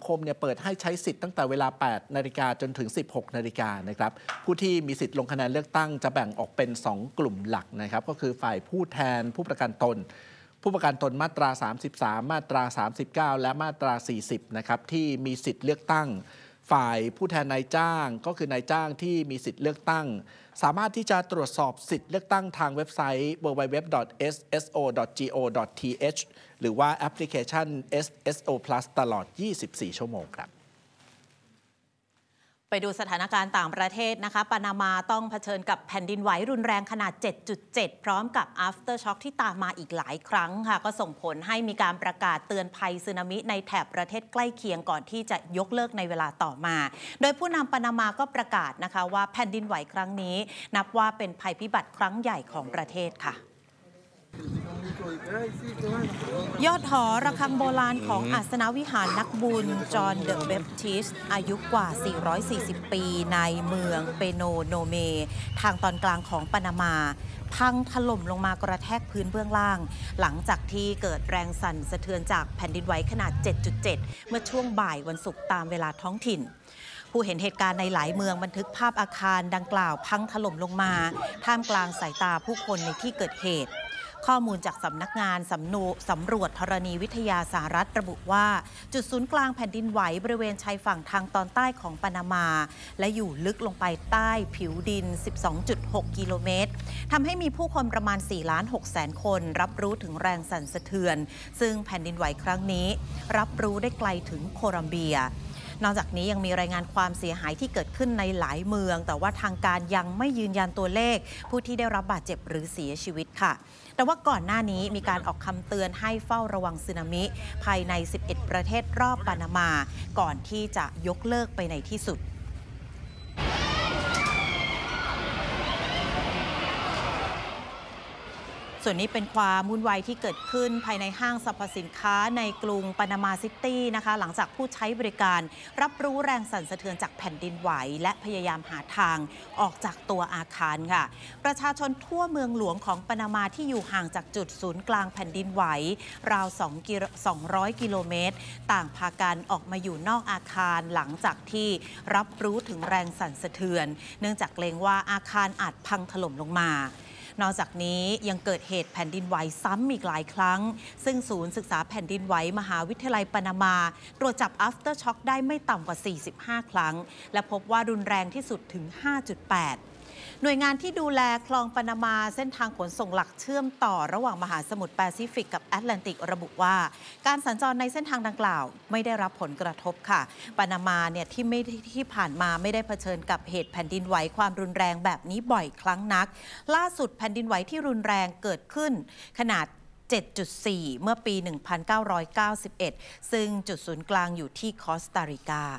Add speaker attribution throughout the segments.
Speaker 1: คมเนี่ยเปิดให้ใช้สิทธิ์ตั้งแต่เวลา 8 นาฬิกาจนถึง 16 นาฬิกานะครับผู้ที่มีสิทธิ์ลงคะแนนเลือกตั้งจะแบ่งออกเป็น 2 กลุ่มหลักนะครับก็คือฝ่ายผู้แทนผู้ประกันตนมาตรา 33 มาตรา 39 และมาตรา 40 นะครับที่มีสิทธิ์เลือกตั้งฝ่ายผู้แทนนายจ้างก็คือนายจ้างที่มีสิทธิ์เลือกตั้งสามารถที่จะตรวจสอบสิทธิ์เลือกตั้งทางเว็บไซต์ www.sso.go.th หรือว่าแอปพลิเคชัน SSO Plus ตลอด 24 ชั่วโมงครับ
Speaker 2: ไปดูสถานการณ์ต่างประเทศนะคะปานามาต้องเผชิญกับแผ่นดินไหวรุนแรงขนาด 7.7 พร้อมกับ after shock ที่ตามมาอีกหลายครั้งค่ะก็ส่งผลให้มีการประกาศเตือนภัยสึนามิในแถบประเทศใกล้เคียงก่อนที่จะยกเลิกในเวลาต่อมาโดยผู้นำปานามาก็ประกาศนะคะว่าแผ่นดินไหวครั้งนี้นับว่าเป็นภัยพิบัติครั้งใหญ่ของประเทศค่ะยอดหอระฆังโบราณของอาสนวิหารนักบุญจอห์นเดอะแบปทิสต์อายุกว่า 440 ปีในเมืองเปโนโนเมทางตอนกลางของปานามาพังถล่มลงมากระแทกพื้นเบื้องล่างหลังจากที่เกิดแรงสั่นสะเทือนจากแผ่นดินไหวขนาด 7.7 เมื่อช่วงบ่ายวันศุกร์ตามเวลาท้องถิ่นผู้เห็นเหตุการณ์ในหลายเมืองบันทึกภาพอาคารดังกล่าวพังถล่มลงมาท่ามกลางสายตาผู้คนในที่เกิดเหตุข้อมูลจากสำนักงานสำรวจธรณีวิทยาสหรัฐระบุว่าจุดศูนย์กลางแผ่นดินไหวบริเวณชายฝั่งทางตอนใต้ของปานามาและอยู่ลึกลงไปใต้ผิวดิน 12.6 กิโลเมตรทำให้มีผู้คนประมาณ 4,600,000 คนรับรู้ถึงแรงสั่นสะเทือนซึ่งแผ่นดินไหวครั้งนี้รับรู้ได้ไกลถึงโคลัมเบียนอกจากนี้ยังมีรายงานความเสียหายที่เกิดขึ้นในหลายเมืองแต่ว่าทางการยังไม่ยืนยันตัวเลขผู้ที่ได้รับบาดเจ็บหรือเสียชีวิตค่ะแต่ว่าก่อนหน้านี้มีการออกคำเตือนให้เฝ้าระวังสึนามิภายใน 11 ประเทศรอบปานามาก่อนที่จะยกเลิกไปในที่สุดส่วนนี้เป็นความวุ่นวายที่เกิดขึ้นภายในห้างสรรพสินค้าในกรุงปานามาซิตี้นะคะหลังจากผู้ใช้บริการรับรู้แรงสั่นสะเทือนจากแผ่นดินไหวและพยายามหาทางออกจากตัวอาคารค่ะประชาชนทั่วเมืองหลวงของปานามาที่อยู่ห่างจากจุดศูนย์กลางแผ่นดินไหวราว200 กิโลเมตรต่างพากันออกมาอยู่นอกอาคารหลังจากที่รับรู้ถึงแรงสั่นสะเทือนเนื่องจากเกรงว่าอาคารอาจพังถล่มลงมานอกจากนี้ยังเกิดเหตุแผ่นดินไหวซ้ำอีกหลายครั้งซึ่งศูนย์ศึกษาแผ่นดินไหวมหาวิทยาลัยปานามาตรวจจับ after shock ได้ไม่ต่ำกว่า 45 ครั้งและพบว่ารุนแรงที่สุดถึง 5.8 หน่วยงานที่ดูแลคลองปานามาเส้นทางขนส่งหลักเชื่อมต่อระหว่างมหาสมุทรแปซิฟิกกับแอตแลนติกระบุว่าการสัญจรในเส้นทางดังกล่าวไม่ได้รับผลกระทบค่ะปานามาเนี่ยที่ผ่านมาไม่ได้เผชิญกับเหตุแผ่นดินไหวความรุนแรงแบบนี้บ่อยครั้งนักล่าสุดแผ่นดินไหวที่รุนแรงเกิดขึ้นขนาด 7.4 เมื่อปี 1991 ซึ่งจุดศูนย์กลางอยู่ที่คอสตาริกา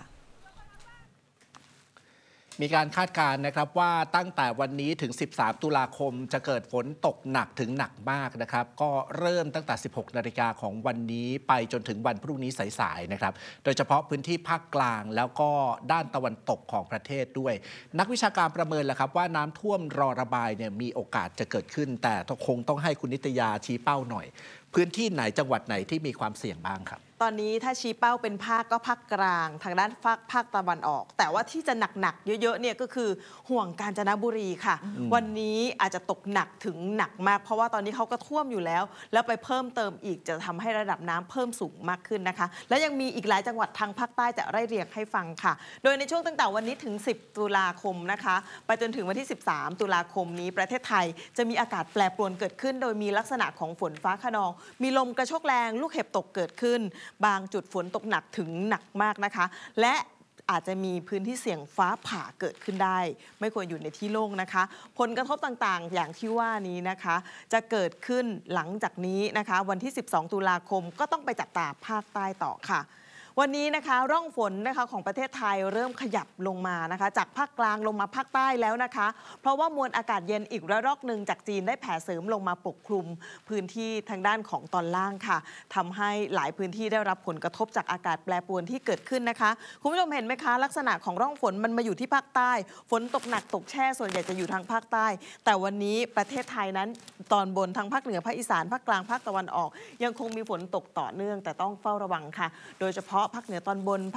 Speaker 1: มีการคาดการณ์นะครับว่าตั้งแต่วันนี้ถึง 13 ตุลาคมจะเกิดฝนตกหนักถึงหนักมากนะครับก็เริ่มตั้งแต่ 16 นาฬิกาของวันนี้ไปจนถึงวันพรุ่งนี้สายๆนะครับโดยเฉพาะพื้นที่ภาคกลางแล้วก็ด้านตะวันตกของประเทศด้วยนักวิชาการประเมินแล้วครับว่าน้ำท่วมรอระบายเนี่ยมีโอกาสจะเกิดขึ้นแต่คงต้องให้คุณนิตยาชี้เป้าหน่อยพื้นที่ไหนจังหวัดไหนที่มีความเสี่ยงบ้างครับ
Speaker 3: ตอนนี้ถ้าชี้เป้าเป็นภาคก็ภาคกลางทางด้านภาคตะวันออกแต่ว่าที่จะหนักๆเยอะๆเนี่ยก็คือห่วงกาญจนบุรีค่ะวันนี้อาจจะตกหนักถึงหนักมากเพราะว่าตอนนี้เขาก็ท่วมอยู่แล้วไปเพิ่มเติมอีกจะทำให้ระดับน้ำเพิ่มสูงมากขึ้นนะคะและยังมีอีกหลายจังหวัดทางภาคใต้จะไล่เรียงให้ฟังค่ะโดยในช่วงตั้งแต่วันนี้ถึง10 ตุลาคมนะคะไปจนถึงวันที่13 ตุลาคมนี้ประเทศไทยจะมีอากาศแปรปรวนเกิดขึ้นโดยมีลักษณะของฝนฟ้าคะนองมีลมกระโชกแรงลูกเห็บตกเกิดขึ้นบางจุดฝนตกหนักถึงหนักมากนะคะและอาจจะมีพื้นที่เสี่ยงฟ้าผ่าเกิดขึ้นได้ไม่ควรอยู่ในที่โล่งนะคะผลกระทบต่างๆอย่างที่ว่านี้นะคะจะเกิดขึ้นหลังจากนี้นะคะวันที่12 ตุลาคมก็ต้องไปจับตาภาคใต้ต่อค่ะวันนี้นะคะร่องฝนนะคะของประเทศไทยเริ่มขยับลงมานะคะจากภาคกลางลงมาภาคใต้แล้วนะคะเพราะว่ามวลอากาศเย็นอีกระลอกหนึ่งจากจีนได้แผ่เสริมลงมาปกคลุมพื้นที่ทางด้านของตอนล่างค่ะทำให้หลายพื้นที่ได้รับผลกระทบจากอากาศแปรปรวนที่เกิดขึ้นนะคะคุณผู้ชมเห็นไหมคะลักษณะของร่องฝนมันมาอยู่ที่ภาคใต้ฝนตกหนักตกแช่ส่วนใหญ่จะอยู่ทางภาคใต้แต่วันนี้ประเทศไทยนั้นตอนบนทางภาคเหนือภาคอีสานภาคกลางภาคตะวันออกยังคงมีฝนตกต่อเนื่องแต่ต้องเฝ้าระวังค่ะโดยเฉพาะภาคเหนือตอนบน